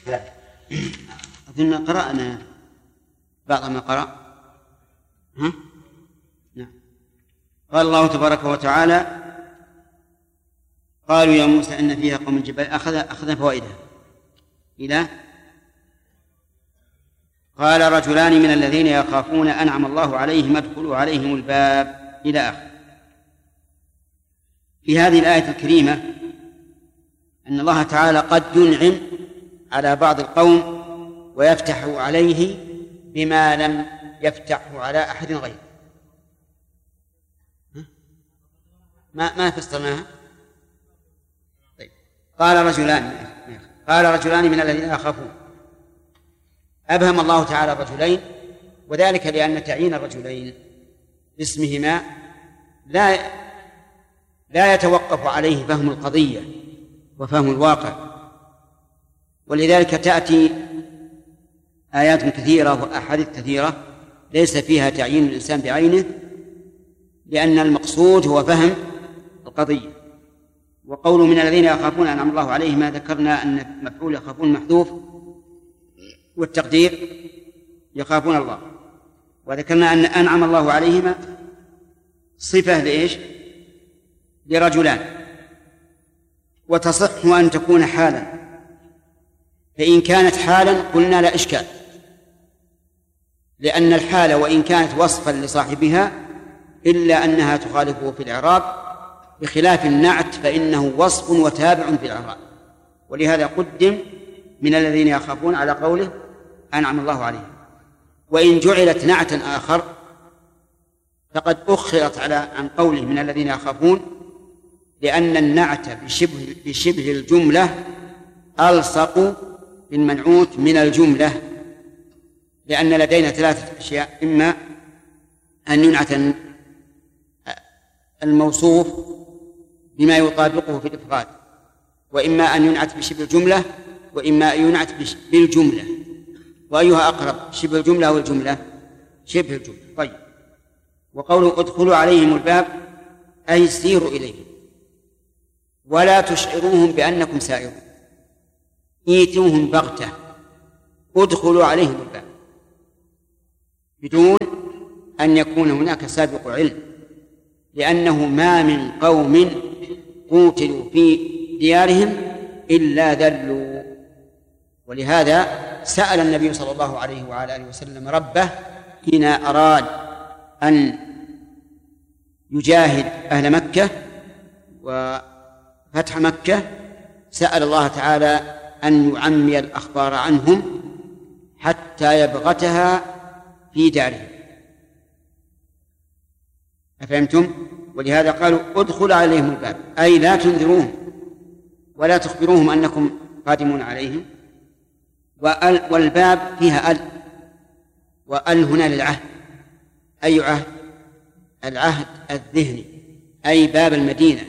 أظن قرأنا بعض ما قرأ. نعم. قال الله تبارك وتعالى: قالوا يا موسى إن فيها قوم جبال. أخذ فوائدها إلى قال: رجلان من الذين يخافون أنعم الله عليهم ادخلوا عليهم الباب إلى آخر. في هذه الآية الكريمة أن الله تعالى قد ينعم على بعض القوم ويفتح عليه بما لم يفتحه على أحد غيره. ما فسرناها؟ طيب. قال رجلان من الذين يخافون. أبهم الله تعالى الرجلين، وذلك لأن تعيين الرجلين باسمهما لا يتوقف عليه فهم القضية وفهم الواقع، ولذلك تأتي آيات كثيرة وأحاديث كثيرة ليس فيها تعيين الإنسان بعينه، لأن المقصود هو فهم القضية. وقول من الذين يخافون أنعم الله عليهم، ما ذكرنا أن مفعول يخافون محذوف والتقدير يخافون الله، وذكرنا أن أنعم الله عليهما صفة لإيش؟ لرجلان، وتصح أن تكون حالا، فإن كانت حالا قلنا لا إشكال، لأن الحال وإن كانت وصفا لصاحبها إلا أنها تخالفه في الإعراب، بخلاف النعت فإنه وصف وتابع في الإعراب، ولهذا قدم من الذين يخافون على قوله أنعم الله عليهم. وإن جعلت نعتا آخر فقد أخرت عن قوله من الذين يخافون، لأن النعت بشبه الجملة ألصق بالمنعوت من الجملة، لأن لدينا ثلاثة أشياء: إما أن ينعت الموصوف بما يطابقه في الإفراد، وإما أن ينعت بشبه الجملة، وإما أن ينعت بالجملة. وأيها أقرب، شبه الجملة أو الجملة؟ شبه الجملة. طيب. وقوله ادخلوا عليهم الباب أي سيروا إليهم ولا تشعروهم بأنكم سائرون، ايتوهم بغتة، ادخلوا عليهم الباب بدون أن يكون هناك سابق علم، لأنه ما من قوم قوتلوا في ديارهم إلا ذلوا. ولهذا سأل النبي صلى الله عليه وعلى آله وسلم ربه حين أراد أن يجاهد أهل مكة وفتح مكة، سأل الله تعالى أن يعمي الأخبار عنهم حتى يبغتها في دارهم. أفهمتم؟ ولهذا قالوا ادخل عليهم الباب، أي لا تنذروهم ولا تخبروهم أنكم قادمون عليهم. والباب فيها وأل هنا للعهد. أي عهد؟ العهد الذهني، أي باب المدينة.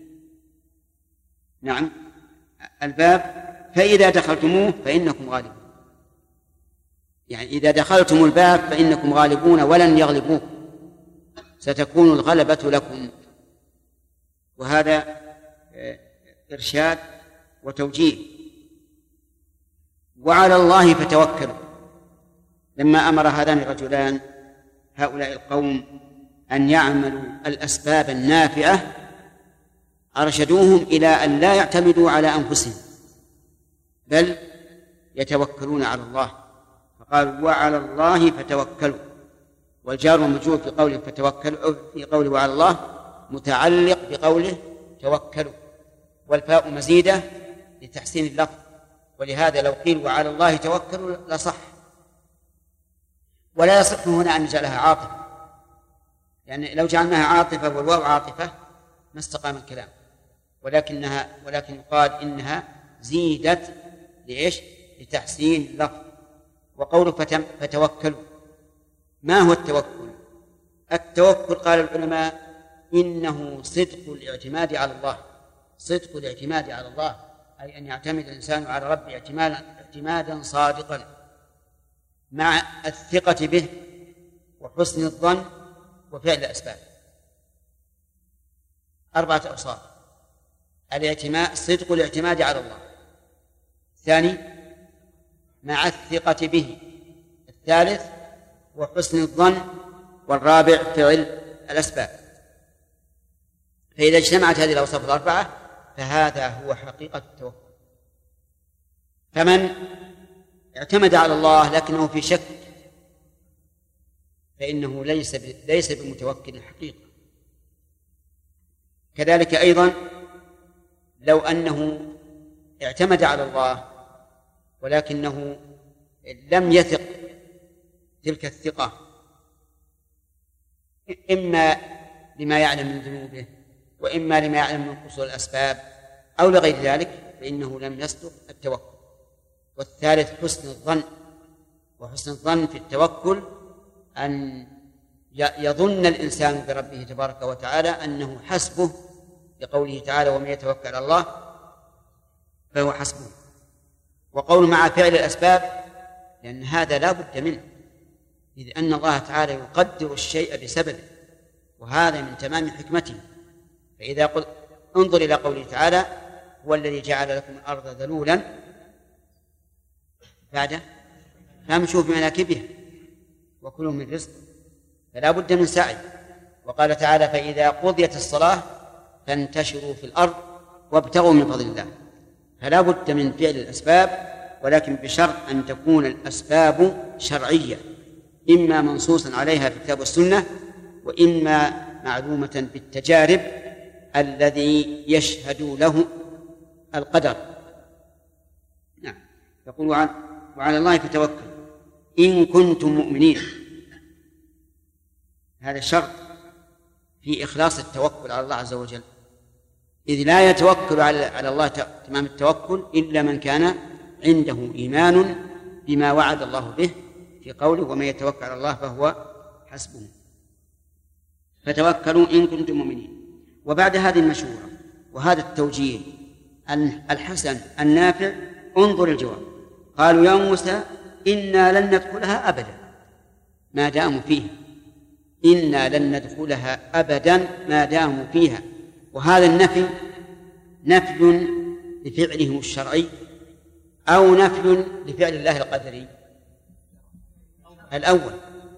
نعم، الباب. فإذا دخلتموه فإنكم غالبون، يعني إذا دخلتم الباب فإنكم غالبون ولن يغلبوه، ستكون الغلبة لكم. وهذا إرشاد وتوجيه. وعلى الله فتوكلوا. لما أمر هذان الرجلان هؤلاء القوم أن يعملوا الأسباب النافعة أرشدوهم إلى أن لا يعتمدوا على أنفسهم بل يتوكلون على الله، فقالوا وعلى الله فتوكلوا. والجار والمجرور في قوله فتوكلوا في قوله وعلى الله متعلق بقوله توكلوا، والفاء مزيدة لتحسين اللفظ، ولهذا لو قيل وعلى الله توكلوا لصح. ولا يصح هنا أن نجعلها عاطفة، يعني لو جعلناها عاطفة والواو عاطفة ما استقام الكلام، ولكن يقال إنها زيدت لإيش؟ لتحسين اللفظ. وقوله فتوكلوا، ما هو التوكل؟ التوكل قال العلماء إنه صدق الاعتماد على الله، صدق الاعتماد على الله، أي أن يعتمد الإنسان على ربه اعتمادا صادقا مع الثقة به وحسن الظن وفعل الأسباب. 4 أوصاف: الاعتماد، صدق الاعتماد على الله. الثاني مع الثقة به. الثالث وحسن الظن. والرابع فعل الأسباب. فإذا اجتمعت هذه الأوصاف الأربعة فهذا هو حقيقة التوكل. فمن اعتمد على الله لكنه في شك فإنه ليس بمتوكل حقيقة. كذلك أيضا لو أنه اعتمد على الله ولكنه لم يثق تلك الثقة، إما لما يعلم من ذنوبه وإما لما يعلم من قصور الأسباب أو لغير ذلك، فإنه لم يصدق التوكل. والثالث حسن الظن. وحسن الظن في التوكل أن يظن الإنسان بربه تبارك وتعالى أنه حسبه، لقوله تعالى ومن يتوكل على الله فهو حسبه. وقول مع فعل الأسباب لأن هذا لا بد منه، إذ أن الله تعالى يقدر الشيء بسببه، وهذا من تمام حكمته. فإذا انظر إلى قوله تعالى هو الذي جعل لكم الأرض ذلولا بعد فامشوا في مناكبها وكلوا من رزق، فلا بد من سعي. وقال تعالى فإذا قضيت الصلاة فانتشروا في الأرض وابتغوا من فضل الله. فلا بد من فعل الأسباب، ولكن بشرط أن تكون الأسباب شرعية، إما منصوصا عليها في الكتاب والسنة، وإما معلومة بالتجارب الذي يشهد له القدر. نعم. يقول وعلى الله فتوكل إن كنتم مؤمنين. هذا شرط في إخلاص التوكل على الله عز وجل، إذ لا يتوكل على الله تمام التوكل إلا من كان عنده إيمان بما وعد الله به في قوله ومن يتوكل على الله فهو حسبه. فتوكلوا إن كنتم مؤمنين. وبعد هذه المشورة وهذا التوجيه الحسن النافع انظر الجواب. قالوا يا موسى إنا لن ندخلها أبدا ما داموا فيها، إنا لن ندخلها أبدا ما داموا فيها. وهذا النفي نفي لفعلهم الشرعي أو نفي لفعل الله القدري؟ الأول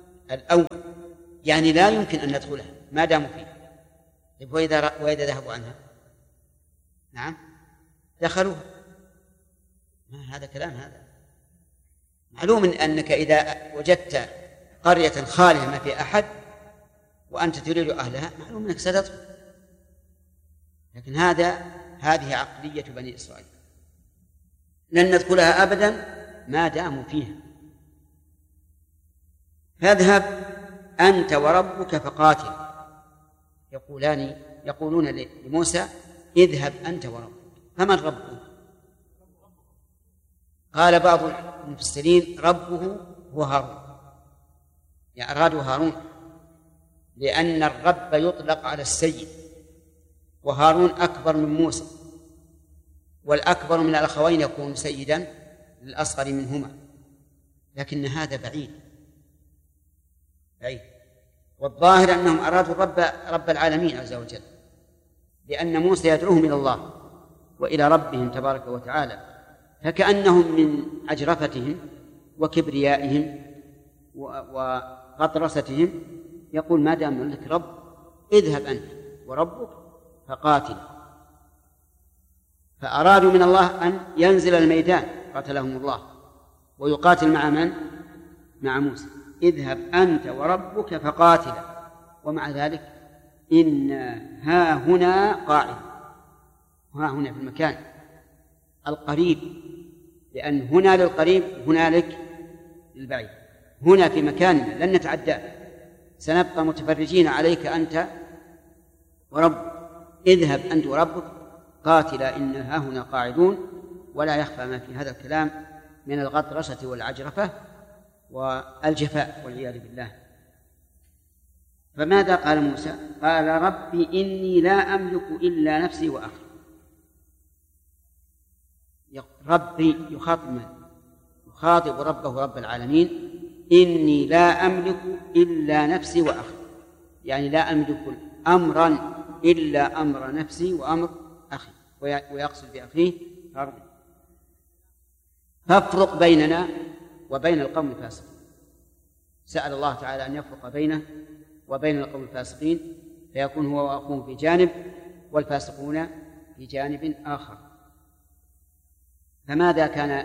يعني لا يمكن أن ندخلها ما داموا فيها. وإذا ذهبوا عنها نعم دخلوها. ما هذا كلام؟ هذا معلوم أنك إذا وجدت قرية خالية ما في أحد وأنت تريد أهلها معلوم أنك ستدخل، لكن هذه عقلية بني إسرائيل، لن ندخلها أبدا ما داموا فيها. فاذهب أنت وربك فقاتل. يقولون لموسى اذهب أنت وربك. فمن ربه؟ قال بعض المفسرين ربه هو هارون، يعني أرادوا هارون، لأن الرب يطلق على السيد، وهارون أكبر من موسى، والأكبر من الأخوين يكون سيدا للأصغر منهما، لكن هذا بعيد. والظاهر أنهم أرادوا رب العالمين عز وجل، لأن موسى يدعوهم إلى الله وإلى ربهم تبارك وتعالى، فكأنهم من عجرفتهم وكبريائهم وغطرستهم يقول ما دام لك رب اذهب أنت وربك فقاتل. فأرادوا من الله أن ينزل الميدان قاتلهم الله ويقاتل مع من؟ مع موسى. اذهب أنت وربك فقاتلا، ومع ذلك إن ها هنا قاعد، ها هنا في المكان القريب، لأن هنا للقريب هنالك للبعيد. هنا في مكاننا لن نتعداه، سنبقى متفرجين عليك أنت وربك. اذهب أنت وربك قاتلا إن ها هنا قاعدون. ولا يخفى ما في هذا الكلام من الغطرسة والعجرفة والجفاء والعياذ بالله. فماذا قال موسى؟ قال ربي إني لا أملك إلا نفسي وأخي. ربي يخاطب من؟ يخاطب ربه رب العالمين. إني لا أملك إلا نفسي وأخي، يعني لا أملك أمرا إلا أمر نفسي وأمر أخي، ويقصد بأخيه هارون. فافرق بيننا وبين القوم الفاسقين. سأل الله تعالى أن يفرق بينه وبين القوم الفاسقين، فيكون هو وأخوه في جانب والفاسقون في جانب آخر. فماذا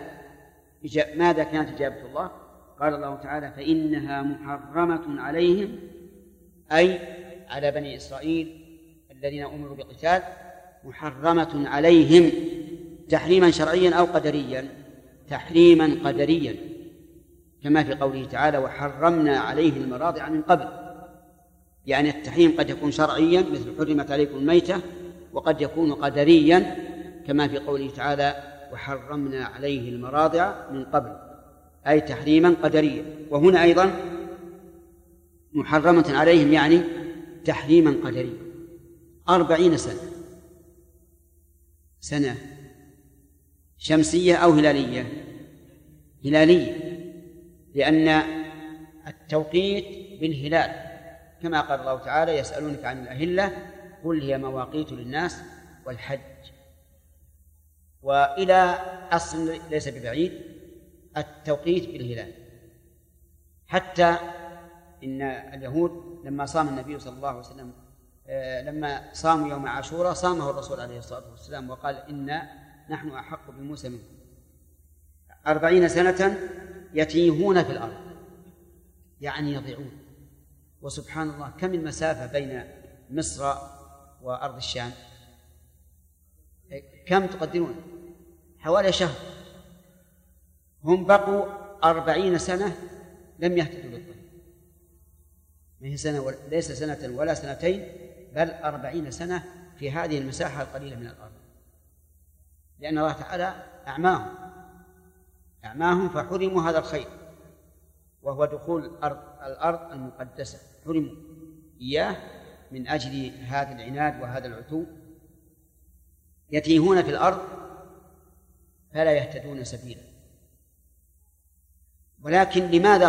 كانت إجابة الله؟ قال الله تعالى: فإنها محرمة عليهم، أي على بني إسرائيل الذين أمروا بقتال، محرمة عليهم تحريما شرعيا أو قدريا؟ تحريما قدريا، كما في قوله تعالى: وحرمنا عليه المراضع من قبل. يعني التحريم قد يكون شرعيا مثل حرمت عليكم الميتة، وقد يكون قدريا كما في قوله تعالى: وحرمنا عليه المراضع من قبل، أي تحريما قدريا. وهنا أيضا محرمة عليهم يعني تحريما قدريا. 40 سنة شمسية أو هلالية؟ هلالية، لأن التوقيت بالهلال، كما قال الله تعالى: يسألونك عن الأهلة قل هي مواقيت للناس والحج. وإلى أصل ليس ببعيد التوقيت بالهلال، حتى إن اليهود لما صام النبي صلى الله عليه وسلم، لما صاموا يوم عاشوراء صامه الرسول عليه الصلاة والسلام وقال: إنا نحن أحق بموسى منكم. 40 سنة يتيهون في الأرض، يعني يضيعون. وسبحان الله، كم المسافة بين مصر وأرض الشام؟ كم تقدرون؟ حوالي شهر. هم بقوا 40 سنة لم يهتدوا للطريق. ما هي سنة ليس سنة ولا سنتين، بل 40 سنة في هذه المساحة القليلة من الأرض، لأن الله تعالى أعماهم فحرموا هذا الخير، وهو دخول الأرض المقدسة، حرموا إياه من أجل هذا العناد وهذا العتو. يتيهون في الأرض فلا يهتدون سبيلا. ولكن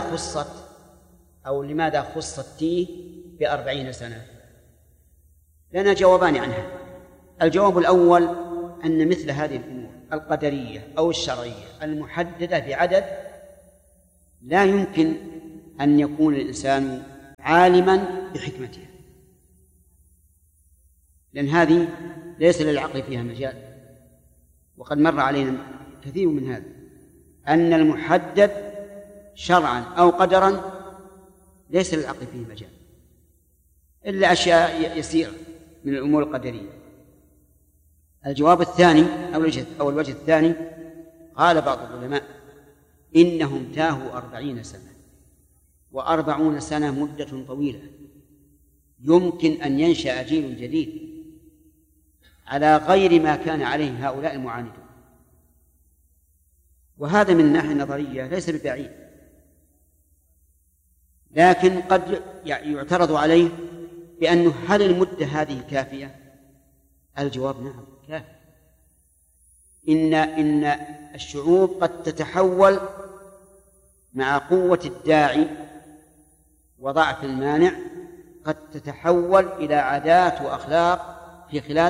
لماذا خص التيه ب40 سنة؟ لنا جوابان عنها. الجواب الأول أن مثل هذه الأمور القدرية أو الشرعية المحددة بعدد لا يمكن أن يكون الإنسان عالما بحكمتها، لأن هذه ليس للعقل فيها مجال. وقد مر علينا كثير من هذا، أن المحدد شرعا أو قدرا ليس للعقل فيه مجال إلا أشياء يسيرة من الأمور القدرية. الجواب الثاني أو الوجه الثاني، قال بعض العلماء: إنهم تاهوا 40 سنة، و40 سنة مدة طويلة، يمكن أن ينشأ جيل جديد على غير ما كان عليه هؤلاء المعاندون. وهذا من الناحية النظرية ليس ببعيد، لكن قد يعترض عليه بأنه هل المدة هذه كافية؟ الجواب: نعم كافية. إن الشعوب قد تتحول مع قوة الداعي وضعف المانع، قد تتحول إلى عادات وأخلاق في خلال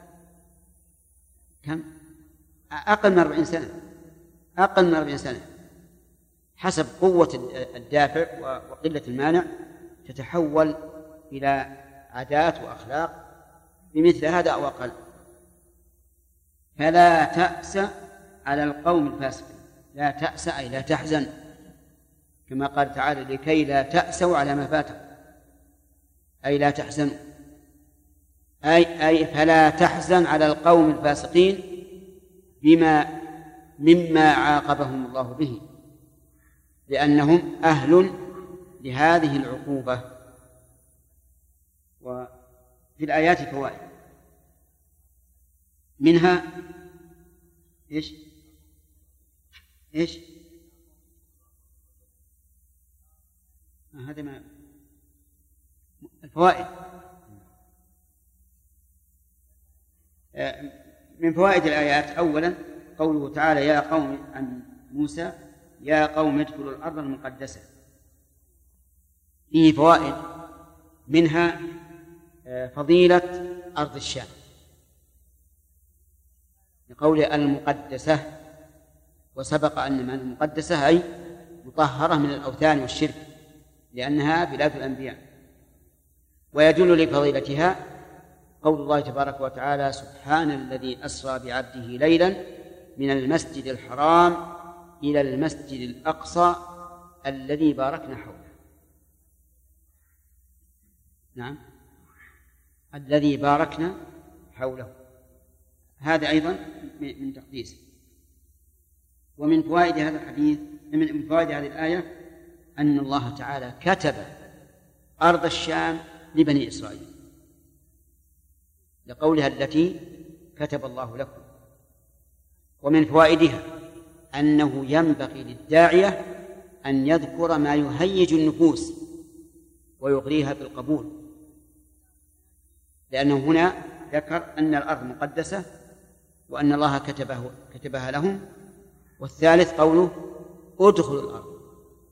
كم؟ أقل من 40 سنة، حسب قوة الدافع وقلة المانع تتحول إلى عادات وأخلاق بمثل هذا أو أقل. فلا تأس على القوم الفاسقين. لا تأس أي لا تحزن، كما قال تعالى: لكي لا تأسوا على ما فاتكم، أي لا تحزنوا، أي فلا تحزن على القوم الفاسقين مما عاقبهم الله به، لأنهم أهل لهذه العقوبة. وفي الآيات فوائد، منها إيش؟ هذا ما الفوائد. من فوائد الآيات أولا قوله تعالى: يا قوم عن موسى: يا قوم ادخلوا الأرض المقدسة. فيه فوائد، منها فضيلة أرض الشام لقوله المقدسة، وسبق أن من المقدسة أي مطهرة من الأوثان والشرك لأنها بلاد الأنبياء. ويدل لفضيلتها قول الله تبارك وتعالى: سبحان الذي أسرى بعبده ليلا من المسجد الحرام إلى المسجد الأقصى الذي باركنا حوله. نعم، الذي باركنا حوله، هذا أيضا من تقديسه. ومن فوائد هذا الحديث، من فوائد هذه الآية، أن الله تعالى كتب أرض الشام لبني إسرائيل لقولها التي كتب الله لكم. ومن فوائدها أنه ينبغي للداعية أن يذكر ما يهيج النفوس ويغريها بالقبول، لأنه هنا ذكر أن الأرض مقدسة وأن الله كتبها لهم. والثالث قوله: ادخلوا الأرض،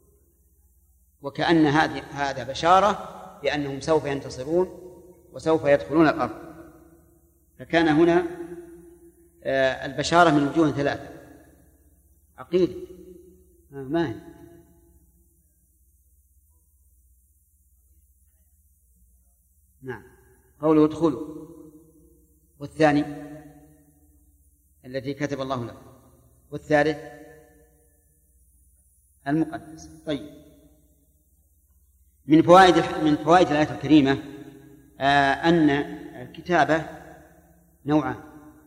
وكأن هذا بشارة بأنهم سوف ينتصرون وسوف يدخلون الأرض. فكان هنا البشارة من وجوه ثلاثة: عقيدة، ما هي؟ نعم، قوله ادخلوا، والثاني التي كتب الله له، والثالث المقدس. طيب، من فوائد الآية الكريمة أن الكتابة نوعان: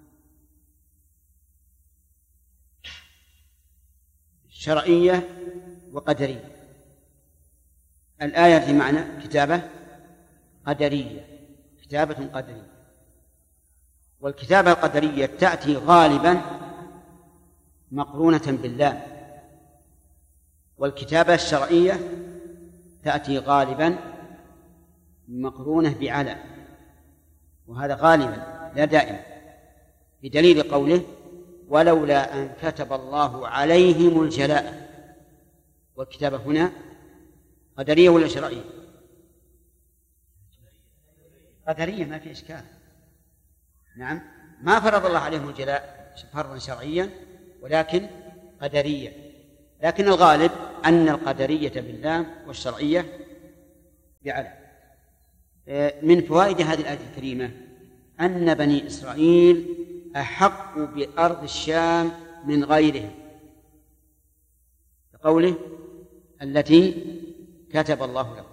شرعية وقدرية. الآية في معنى كتابة قدرية، كتابة قدرية. والكتابة القدرية تأتي غالبا مقرونة باللام، والكتابة الشرعية تأتي غالبا مقرونة بعلى، وهذا غالبا لا دائما، بدليل قوله: ولولا أن كتب الله عليهم الجلاء. والكتابة هنا قدرية ولا شرعية؟ قدرية، ما في إشكال. نعم، ما فرض الله عليهم الجلاء فرضا شرعيا ولكن قدرية، لكن الغالب أن القدرية باللام والشرعية بعلى. من فوائد هذه الآية الكريمة أن بني إسرائيل أحق بأرض الشام من غيرهم، لقوله: التي كتب الله لكم.